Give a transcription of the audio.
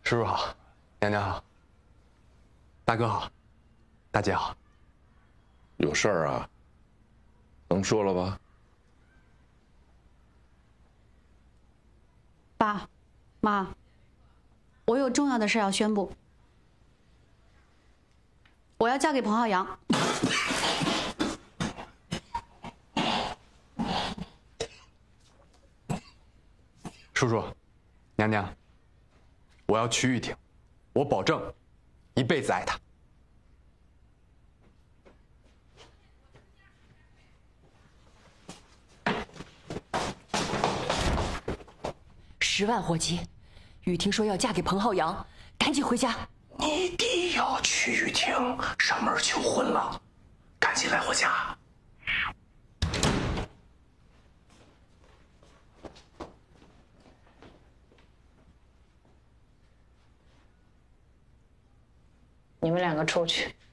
叔叔好，娘娘好，大哥好，大姐好。 有事儿啊？能说了吧？ 爸妈，我有重要的事要宣布，我要嫁给彭浩洋。 叔叔，娘娘，我要娶雨婷，我保证一辈子爱她。 10万火急，雨婷说要嫁给彭浩洋，赶紧回家。 你弟要娶雨婷上门求婚了，赶紧来我家。 你们两个出去。